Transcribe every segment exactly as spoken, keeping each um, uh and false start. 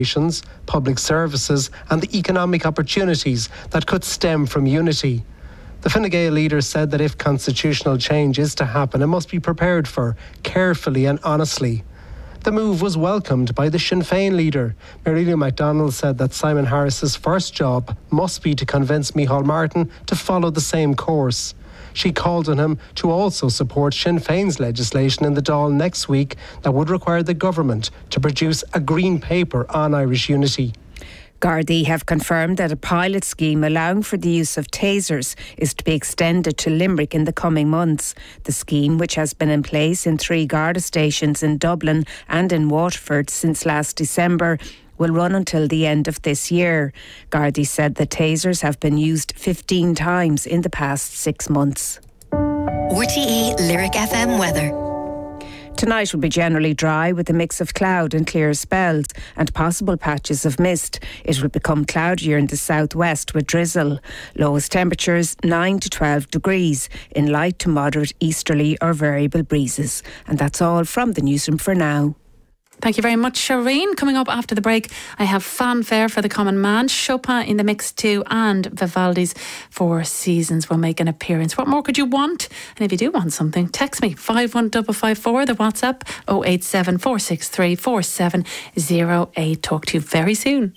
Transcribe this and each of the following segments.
public services and the economic opportunities that could stem from unity. The Fine Gael leader said that if constitutional change is to happen, it must be prepared for carefully and honestly. The move was welcomed by the Sinn Féin leader. Mary Lou MacDonald said that Simon Harris's first job must be to convince Micheál Martin to follow the same course. She called on him to also support Sinn Féin's legislation in the Dáil next week that would require the government to produce a green paper on Irish unity. Gardaí have confirmed that a pilot scheme allowing for the use of tasers is to be extended to Limerick in the coming months. The scheme, which has been in place in three Garda stations in Dublin and in Waterford since last December, will run until the end of this year. Gardaí said the tasers have been used fifteen times in the past six months. R T E Lyric F M weather. Tonight will be generally dry with a mix of cloud and clear spells and possible patches of mist. It will become cloudier in the southwest with drizzle. Lowest temperatures nine to twelve degrees in light to moderate easterly or variable breezes. And that's all from the newsroom for now. Thank you very much, Shireen. Coming up after the break, I have Fanfare for the Common Man, Chopin in the mix too, and Vivaldi's Four Seasons will make an appearance. What more could you want? And if you do want something, text me five one five five four, the WhatsApp oh eight seven, four six three, four seven oh eight. Talk to you very soon.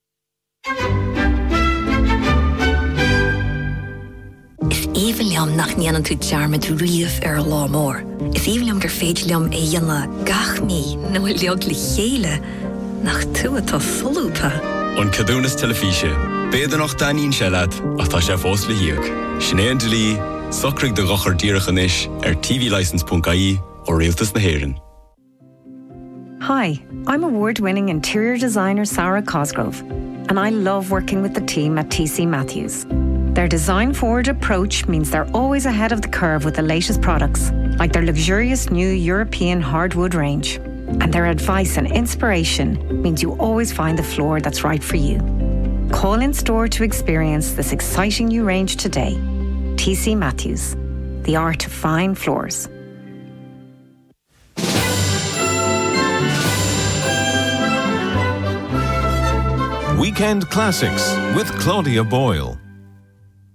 Is even liam nach nian to charm to reef er law more. Is even liam der fage liam e yana gach me no liog li hele nach tu ta solupa. On Cadunas Telefische, beide noch Danin Shelad, ach ta chef Osle Hieg. Schneendeli, Sokrig de Rocher Dierachanish, er T V license dot I E or Realtus na Heren. Hi, I'm award-winning interior designer Sarah Cosgrove, and I love working with the team at T C Matthews. Their design-forward approach means they're always ahead of the curve with the latest products, like their luxurious new European hardwood range. And their advice and inspiration means you always find the floor that's right for you. Call in store to experience this exciting new range today. T C Matthews, the art of fine floors. Weekend Classics with Claudia Boyle.